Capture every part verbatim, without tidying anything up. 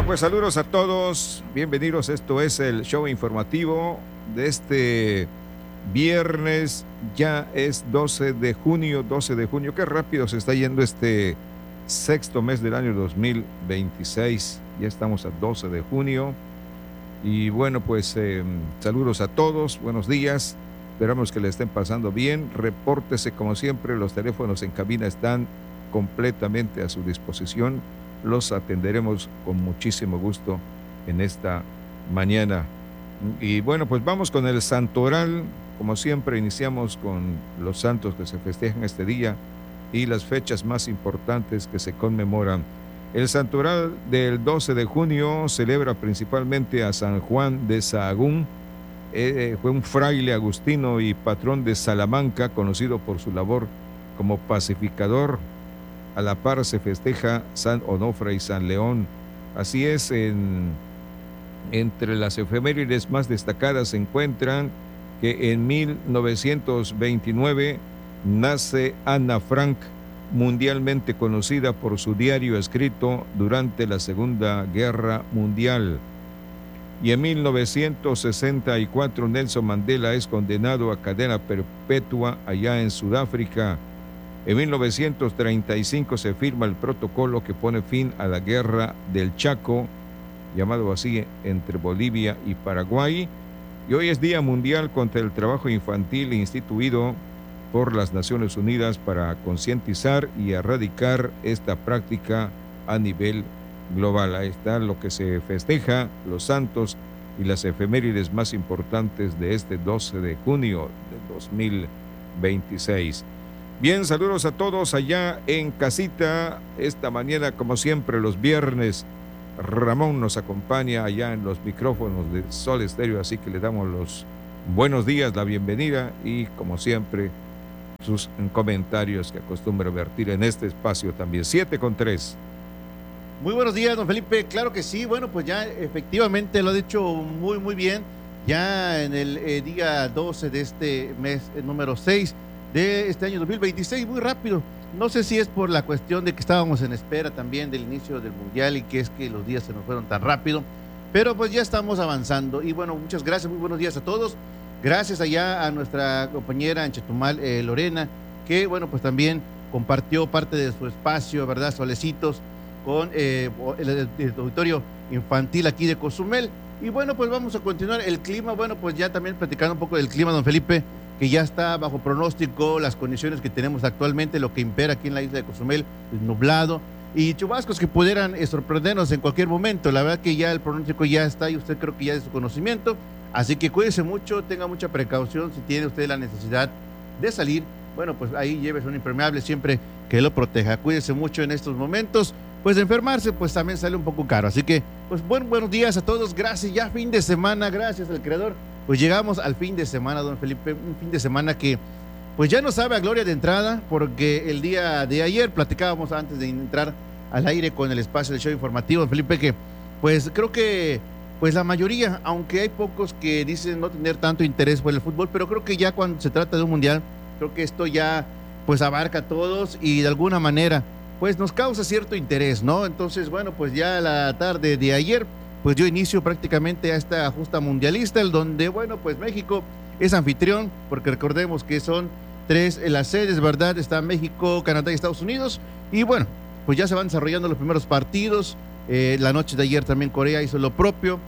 pues saludos a todos, bienvenidos, esto es el show informativo de este viernes, ya es doce de junio, doce de junio, qué rápido se está yendo este sexto mes del año dos mil veintiséis, ya estamos a doce de junio, y bueno, pues eh, saludos a todos, buenos días, esperamos que le estén pasando bien, repórtese como siempre, los teléfonos en cabina están completamente a su disposición, los atenderemos con muchísimo gusto en esta mañana. Y bueno, pues vamos con el santoral, como siempre iniciamos con los santos que se festejan este día y las fechas más importantes que se conmemoran. El santoral del doce de junio celebra principalmente a San Juan de Sahagún, eh, fue un fraile agustino y patrón de Salamanca, conocido por su labor como pacificador. A la par se festeja San Onofre y San León. Así es, en, entre las efemérides más destacadas se encuentran que en mil novecientos veintinueve nace Ana Frank, mundialmente conocida por su diario escrito durante la Segunda Guerra Mundial. Y en mil novecientos sesenta y cuatro Nelson Mandela es condenado a cadena perpetua allá en Sudáfrica. En mil novecientos treinta y cinco se firma el protocolo que pone fin a la guerra del Chaco, llamado así, entre Bolivia y Paraguay. Y hoy es Día Mundial contra el Trabajo Infantil, instituido por las Naciones Unidas para concientizar y erradicar esta práctica a nivel global. Ahí está lo que se festeja, los santos y las efemérides más importantes de este doce de junio de dos mil veintiséis. Bien, saludos a todos allá en casita. Esta mañana, como siempre, los viernes, Ramón nos acompaña allá en los micrófonos de Sol Estéreo, así que le damos los buenos días, la bienvenida y, como siempre, sus comentarios que acostumbra vertir en este espacio también. Siete con tres. Muy buenos días, don Felipe. Claro que sí. Bueno, pues ya efectivamente lo ha dicho muy, muy bien. Ya en el eh, día doce de este mes eh, número seis de este año dos mil veintiséis, muy rápido. No sé si es por la cuestión de que estábamos en espera también del inicio del Mundial y que es que los días se nos fueron tan rápido, pero pues ya estamos avanzando. Y bueno, muchas gracias, muy buenos días a todos. Gracias allá a nuestra compañera en Chetumal, eh, Lorena, que bueno, pues también compartió parte de su espacio, ¿verdad? Solecitos, con eh, el, el, el auditorio infantil aquí de Cozumel. Y bueno, pues vamos a continuar. El clima, bueno, pues ya también platicando un poco del clima, don Felipe, que ya está bajo pronóstico, las condiciones que tenemos actualmente, lo que impera aquí en la isla de Cozumel, el nublado y chubascos que pudieran eh, sorprendernos en cualquier momento. La verdad que ya el pronóstico ya está y usted creo que ya es de su conocimiento, así que cuídese mucho, tenga mucha precaución. Si tiene usted la necesidad de salir, bueno, pues ahí llévese un impermeable siempre que lo proteja. Cuídese mucho en estos momentos, pues de enfermarse pues también sale un poco caro, así que pues buen, buenos días a todos, gracias, ya fin de semana, gracias al creador. Pues llegamos al fin de semana, don Felipe, un fin de semana que pues ya nos sabe a gloria de entrada, porque el día de ayer platicábamos antes de entrar al aire con el espacio del show informativo, don Felipe, que pues creo que pues la mayoría, aunque hay pocos que dicen no tener tanto interés por el fútbol, pero creo que ya cuando se trata de un mundial, creo que esto ya pues abarca a todos y de alguna manera pues nos causa cierto interés, ¿no? Entonces, bueno, pues ya la tarde de ayer pues yo inicio prácticamente a esta justa mundialista, el donde, bueno, pues México es anfitrión, porque recordemos que son tres en las sedes, ¿verdad? Está México, Canadá y Estados Unidos, y bueno, pues ya se van desarrollando los primeros partidos, eh, la noche de ayer también Corea hizo lo propio,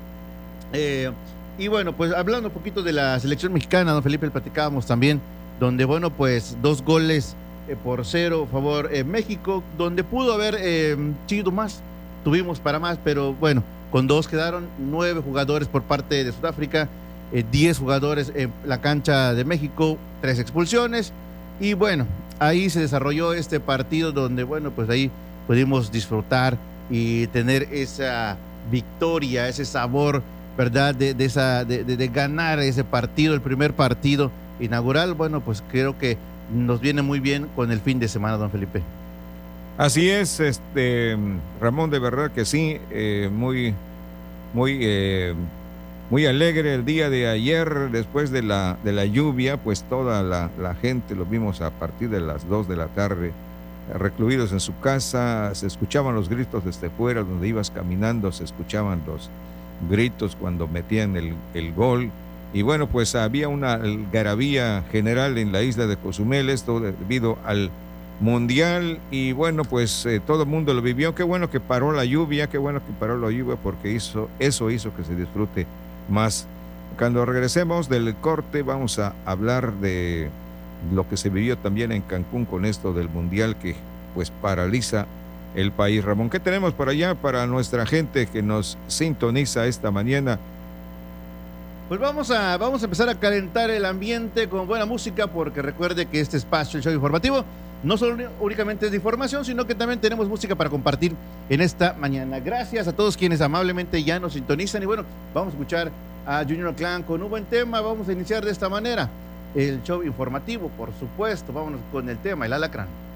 eh, y bueno, pues hablando un poquito de la selección mexicana, don Felipe, platicábamos también, donde, bueno, pues dos goles eh, por cero a favor eh, México, donde pudo haber eh, sido más, tuvimos para más, pero bueno, con dos quedaron, nueve jugadores por parte de Sudáfrica, eh, diez jugadores en la cancha de México, tres expulsiones, y bueno, ahí se desarrolló este partido donde, bueno, pues ahí pudimos disfrutar y tener esa victoria, ese sabor, ¿verdad?, de, de, esa, de, de, de ganar ese partido, el primer partido inaugural. Bueno, pues creo que nos viene muy bien con el fin de semana, don Felipe. Así es, este Ramón, de verdad que sí, eh, muy, muy, eh, muy alegre el día de ayer, después de la, de la lluvia, pues toda la, la gente, lo vimos a partir de las dos de la tarde, recluidos en su casa, se escuchaban los gritos desde fuera, donde ibas caminando, se escuchaban los gritos cuando metían el, el gol. Y bueno, pues había una algarabía general en la isla de Cozumel, esto debido al mundial, y bueno, pues eh, todo el mundo lo vivió. Qué bueno que paró la lluvia, qué bueno que paró la lluvia, porque hizo, eso hizo que se disfrute más. Cuando regresemos del corte vamos a hablar de lo que se vivió también en Cancún con esto del mundial que pues paraliza el país. Ramón, ¿qué tenemos por allá para nuestra gente que nos sintoniza esta mañana? Pues vamos a, vamos a empezar a calentar el ambiente con buena música, porque recuerde que este espacio, el show informativo, no solo únicamente es de información, sino que también tenemos música para compartir en esta mañana. Gracias a todos quienes amablemente ya nos sintonizan. Y bueno, vamos a escuchar a Junior Clan con un buen tema. Vamos a iniciar de esta manera el show informativo, por supuesto. Vámonos con el tema, el alacrán.